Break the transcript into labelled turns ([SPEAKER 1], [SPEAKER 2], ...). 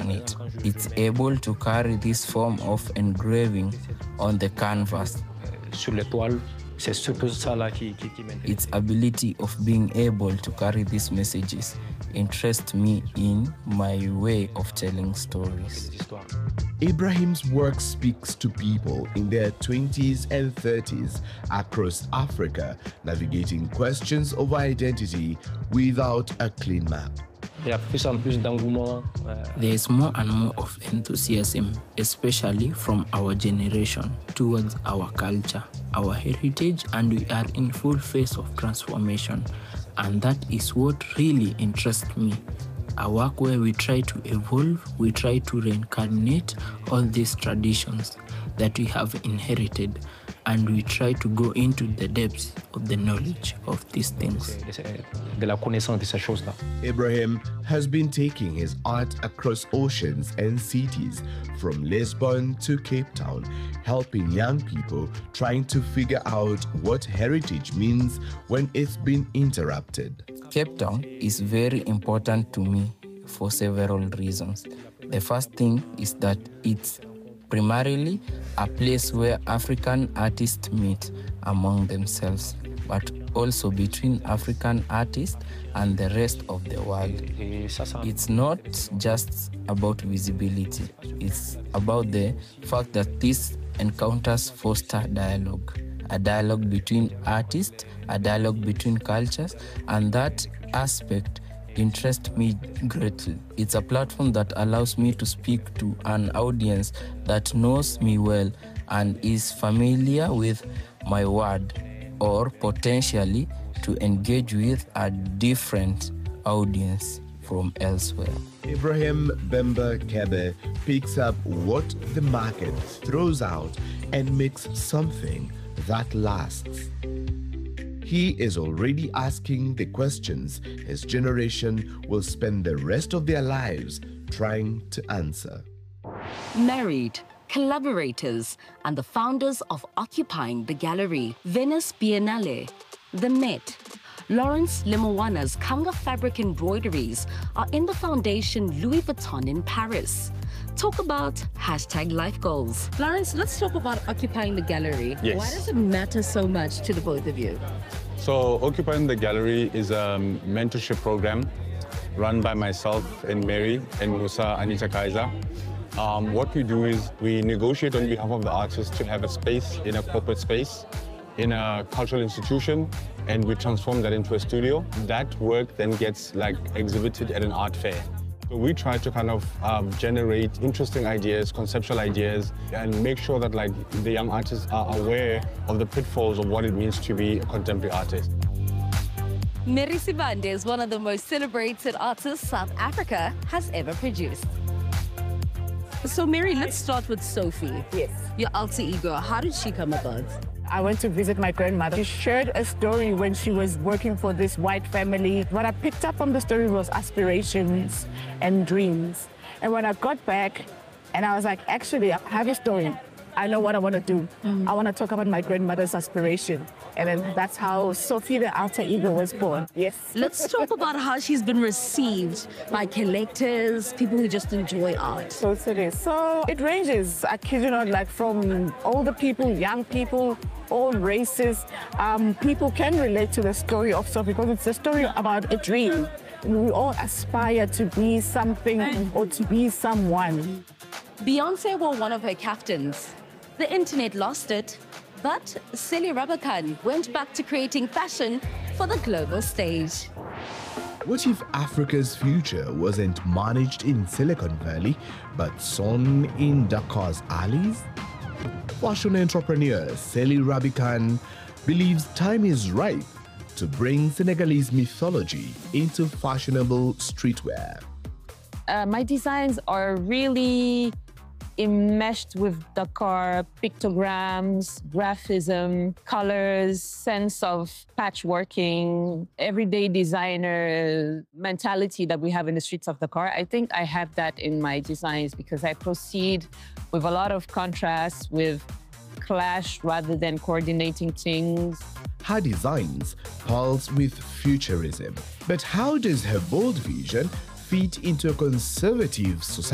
[SPEAKER 1] on it. It's able to carry this form of engraving on the canvas. Its ability of being able to carry these messages interests me in my way of telling stories.
[SPEAKER 2] Ibrahim's work speaks to people in their 20s and 30s across Africa, navigating questions of identity without a clean map.
[SPEAKER 1] There is more and more of enthusiasm, especially from our generation, towards our culture, our heritage, and we are in full phase of transformation. And that is what really interests me. A work where we try to evolve, we try to reincarnate all these traditions that we have inherited, and we try to go into the depths of the knowledge of these things.
[SPEAKER 2] Ibrahim has been taking his art across oceans and cities, from Lisbon to Cape Town, helping young people trying to figure out what heritage means when it's been interrupted.
[SPEAKER 1] Cape Town is very important to me for several reasons. The first thing is that it's primarily a place where African artists meet among themselves, but also between African artists and the rest of the world. It's not just about visibility, it's about the fact that these encounters foster dialogue. A dialogue between artists, a dialogue between cultures, and that aspect interests me greatly. It's a platform that allows me to speak to an audience that knows me well and is familiar with my word, or potentially to engage with a different audience from elsewhere.
[SPEAKER 2] Ibrahim Bemba Kebe picks up what the market throws out and makes something that lasts. He is already asking the questions his generation will spend the rest of their lives trying to answer.
[SPEAKER 3] Married, collaborators, and the founders of Occupying the Gallery, Venice Biennale, the Met, Lawrence Lemowana's Kanga fabric embroideries are in the foundation Louis Vuitton in Paris. Talk about #life goals. Lawrence, let's talk about Occupying the Gallery.
[SPEAKER 4] Yes.
[SPEAKER 3] Why does it matter so much to the both of you?
[SPEAKER 4] So Occupying the Gallery is a mentorship program run by myself and Mary and Musa Anita Kaiser. What we do is we negotiate on behalf of the artists to have a space in a corporate space, in a cultural institution, and we transform that into a studio. That work then gets exhibited at an art fair. So we try to kind of generate interesting ideas, conceptual ideas, and make sure that the young artists are aware of the pitfalls of what it means to be a contemporary artist.
[SPEAKER 3] Mary Sibande is one of the most celebrated artists South Africa has ever produced. So Mary, let's start with Sophie.
[SPEAKER 5] Yes.
[SPEAKER 3] Your alter ego. How did she come about?
[SPEAKER 5] I went to visit my grandmother. She shared a story when she was working for this white family. What I picked up from the story was aspirations and dreams. And when I got back, and I was like, actually, I have a story. I know what I want to do. I want to talk about my grandmother's aspiration. And then that's how Sophie, the alter ego, was born. Yes.
[SPEAKER 3] Let's talk about how she's been received by collectors, people who just enjoy art.
[SPEAKER 5] Totally. So it ranges, I kid you not, from older people, young people, all races. People can relate to the story of Sophie because it's a story about a dream. We all aspire to be something or to be someone.
[SPEAKER 3] Beyonce wore one of her kaftans. The internet lost it, but Celly Rabakan went back to creating fashion for the global stage.
[SPEAKER 2] What if Africa's future wasn't managed in Silicon Valley, but sown in Dakar's alleys? Fashion entrepreneur Celly Rabakan believes time is ripe to bring Senegalese mythology into fashionable streetwear.
[SPEAKER 6] My designs are really enmeshed with Dakar pictograms, graphism, colors, sense of patchworking, everyday designer mentality that we have in the streets of Dakar. I think I have that in my designs because I proceed with a lot of contrast, with clash rather than coordinating things.
[SPEAKER 2] Her designs pulse with futurism. But how does her bold vision fit into a conservative society?